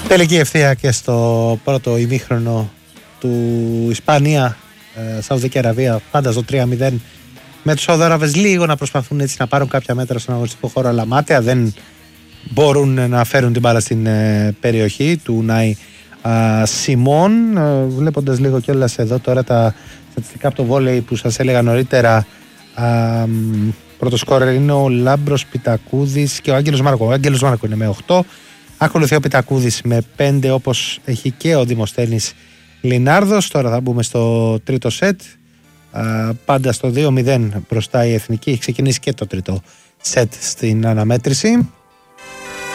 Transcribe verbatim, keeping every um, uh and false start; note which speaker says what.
Speaker 1: Τελική ευθεία και στο πρώτο ημίχρονο του Ισπανία, ε, Σαουδική Αραβία, πάντα στο τρία μηδέν, με τους Σαουδάραβες λίγο να προσπαθούν έτσι να πάρουν κάποια μέτρα στον αγωνιστικό χώρο, αλλά μάταια δεν μπορούν να φέρουν την μπάλα στην ε, περιοχή του Νάι Σιμών. Ε, βλέποντας λίγο κιόλας εδώ τώρα τα στατιστικά από το βόλεϊ που σας έλεγα νωρίτερα, ε, πρώτο σκόρερ είναι ο Λάμπρος Πιτακούδης και ο Άγγελος Μάρκο. Ο Άγγελος Μάρκο είναι με οκτώ. Ακολουθεί ο Πιτακούδης με πέντε, όπως έχει και ο Δημοσθένης Λινάρδος. Τώρα θα μπούμε στο τρίτο σετ. Α, πάντα στο δύο μηδέν μπροστά η Εθνική. Έχει ξεκινήσει και το τρίτο σετ στην αναμέτρηση.